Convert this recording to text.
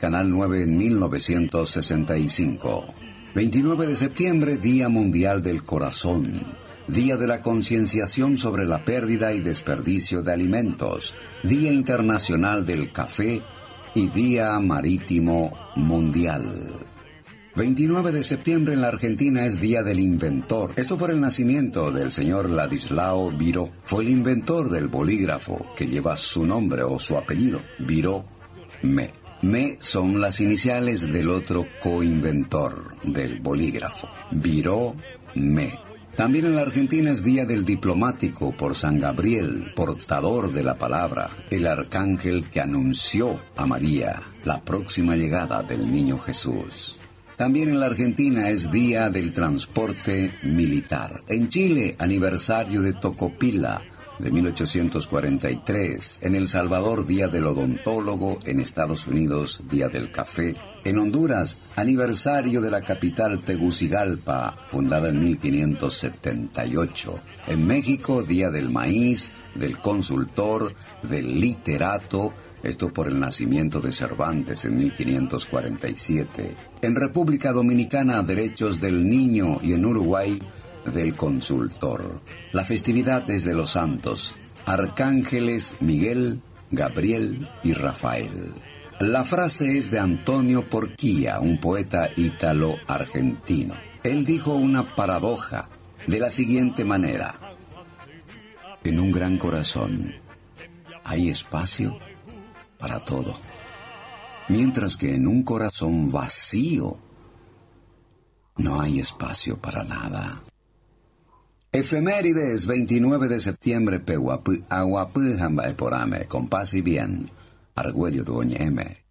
Canal 9 en 1965. 29 de septiembre, Día Mundial del Corazón. Día de la concienciación sobre la pérdida y desperdicio de alimentos. Día Internacional del Café y Día Marítimo Mundial. 29 de septiembre en la Argentina es Día del Inventor. Esto por el nacimiento del señor Ladislao Viró. Fue el inventor del bolígrafo, que lleva su nombre o su apellido, Viró Me. Me son las iniciales del otro coinventor del bolígrafo, Viró Me. También en la Argentina es Día del Diplomático por San Gabriel, portador de la palabra, el arcángel que anunció a María la próxima llegada del niño Jesús. También en la Argentina es Día del Transporte Militar. En Chile, aniversario de Tocopilla, de 1843. En El Salvador, Día del Odontólogo. En Estados Unidos, Día del Café. En Honduras, aniversario de la capital Tegucigalpa, fundada en 1578. En México, Día del Maíz, del Consultor, del Literato. Esto por el nacimiento de Cervantes en 1547. En República Dominicana, Derechos del Niño, y en Uruguay, del Consultor. La festividad es de los santos arcángeles Miguel, Gabriel y Rafael. La frase es de Antonio Porquia, un poeta ítalo-argentino. Él dijo una paradoja de la siguiente manera: en un gran corazón hay espacio para todo, mientras que en un corazón vacío no hay espacio para nada. Efemérides, 29 de septiembre, Pehuapı, Aguapı, Jambaeporame, con paz y bien, Argüello Duoña M.